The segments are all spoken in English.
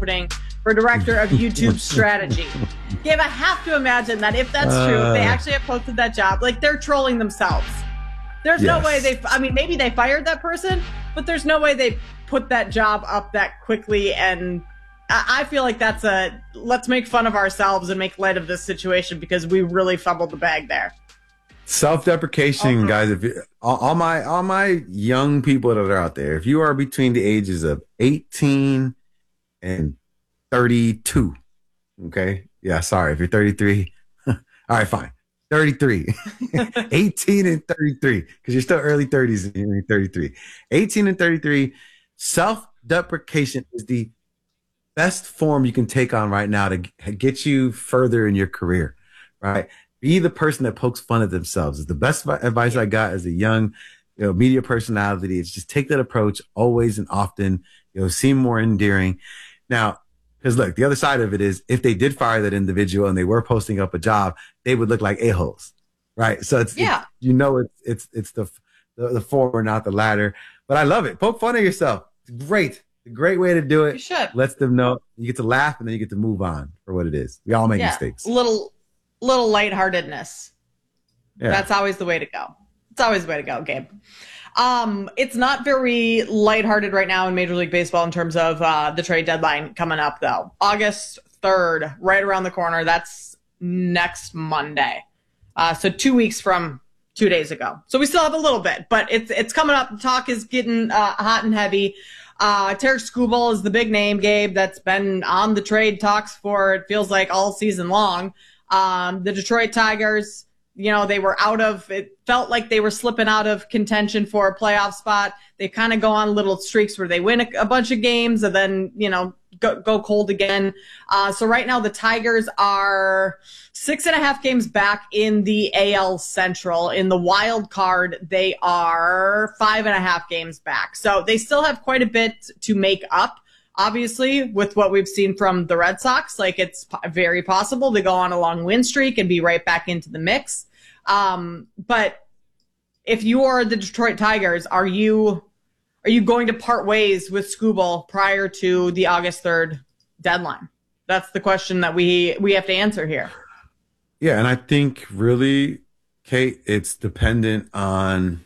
opening for director of YouTube strategy. Gabe, I have to imagine that if that's true, if they actually have posted that job, like they're trolling themselves. There's no way maybe they fired that person, but there's no way they put that job up that quickly. And I feel like that's let's make fun of ourselves and make light of this situation because we really fumbled the bag there. Self-deprecation, guys. If you, all my young people that are out there, if you are between the ages of 18 and 32, okay? Yeah, sorry. If you're 33, all right, fine. 33, 18 and 33, because you're still early 30s and you're 33. 18 and 33, self-deprecation is the best form you can take on right now to get you further in your career, right? Be the person that pokes fun at themselves. It's the best advice I got as a young, media personality. It's just take that approach always and often, seem more endearing. Now, because look, the other side of it is if they did fire that individual and they were posting up a job, they would look like a-holes, right? So it's the former, not the latter. But I love it. Poke fun at yourself. It's great. It's a great way to do it. You should. Lets them know you get to laugh and then you get to move on for what it is. We all make mistakes. Little lightheartedness. Yeah. That's always the way to go. It's always the way to go, Gabe. It's not very lighthearted right now in Major League Baseball in terms of the trade deadline coming up, though. August 3rd, right around the corner. That's next Monday. So 2 weeks from 2 days ago. So we still have a little bit, but it's coming up. The talk is getting hot and heavy. Tarik Skubal is the big name, Gabe, that's been on the trade talks for, it feels like, all season long. The Detroit Tigers, it felt like they were slipping out of contention for a playoff spot. They kind of go on little streaks where they win a bunch of games and then, go cold again. So right now the Tigers are 6.5 games back in the AL Central. In the wild card, they are 5.5 games back. So they still have quite a bit to make up. Obviously, with what we've seen from the Red Sox, like it's very possible to go on a long win streak and be right back into the mix. But if you are the Detroit Tigers, are you going to part ways with Skubal prior to the August 3rd deadline? That's the question that we have to answer here. Yeah, and I think really, Kate, it's dependent on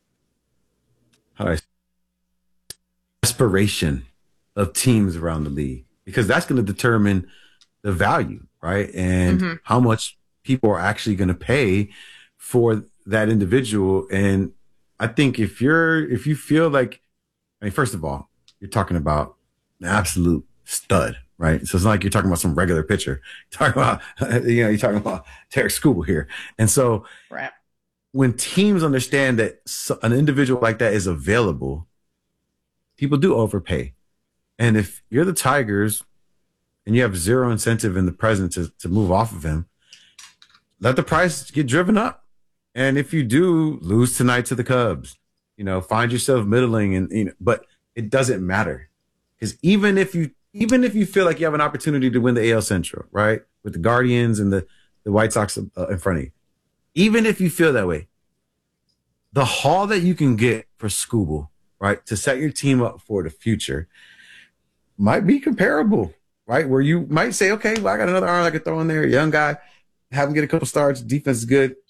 aspiration of teams around the league, because that's going to determine the value, right? And how much people are actually going to pay for that individual. And I think if you feel like, first of all, you're talking about an absolute stud, right? So it's not like you're talking about some regular pitcher. You're talking about, you're talking about Tarik Skubal here. And so when teams understand that an individual like that is available, people do overpay. And if you're the Tigers and you have zero incentive in the present to move off of him, let the price get driven up. And if you do lose tonight to the Cubs, find yourself middling and, but it doesn't matter. Because even if you feel like you have an opportunity to win the AL Central, right? With the Guardians and the White Sox in front of you, even if you feel that way, the haul that you can get for Skubal, right? To set your team up for the future might be comparable, right? Where you might say, okay, well, I got another arm I could throw in there, a young guy, have him get a couple starts, defense is good.